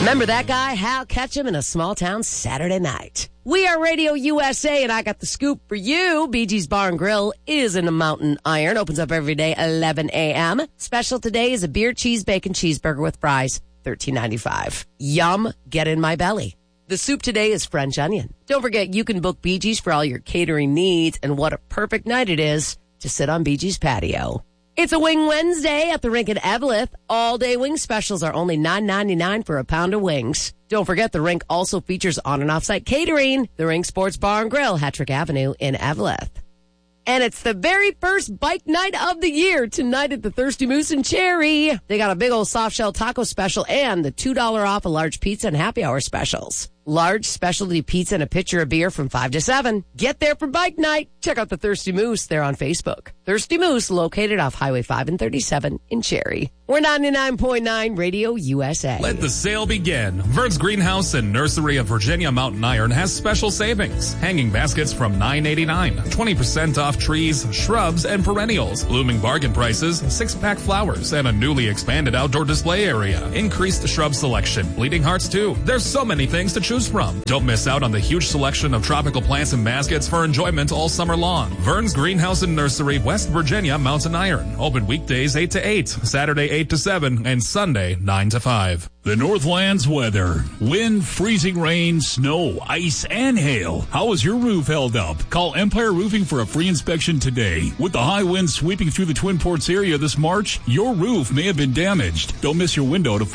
Remember that guy, Hal Ketchum, in A Small Town Saturday Night. We are Radio USA, and I got the scoop for you. Bee Gees Bar and Grill is in the Mountain Iron. Opens up every day, 11 a.m. Special today is a beer, cheese, bacon cheeseburger with fries, $13.95. Yum, get in my belly. The soup today is French onion. Don't forget, you can book Bee Gees for all your catering needs, and what a perfect night it is to sit on Bee Gees patio. It's a Wing Wednesday at the rink in Eveleth. All-day wing specials are only $9.99 for a pound of wings. Don't forget, the rink also features on- and off-site catering. The Rink Sports Bar and Grill, Hattrick Avenue in Eveleth. And it's the very first bike night of the year tonight at the Thirsty Moose in Cherry. They got a big old soft shell taco special and the $2 off a large pizza and happy hour specials. Large specialty pizza and a pitcher of beer from 5 to 7. Get there for bike night. Check out the Thirsty Moose. They're on Facebook. Thirsty Moose, located off Highway 5 and 37 in Cherry. We're 99.9 Radio USA. Let the sale begin. Vern's Greenhouse and Nursery of Virginia Mountain Iron has special savings. Hanging baskets from $9.89. 20% off trees, shrubs, and perennials. Blooming bargain prices, 6-pack flowers, and a newly expanded outdoor display area. Increased shrub selection. Bleeding hearts, too. There's so many things to choose from. Don't miss out on the huge selection of tropical plants and baskets for enjoyment all summer long. Vern's Greenhouse and Nursery, West Virginia Mountain Iron. Open weekdays 8 to 8, Saturday 8 to 7, and Sunday 9 to 5. The Northland's weather. Wind, freezing rain, snow, ice, and hail. How is your roof held up? Call Empire Roofing for a free inspection today. With the high winds sweeping through the Twin Ports area this March, your roof may have been damaged. Don't miss your window to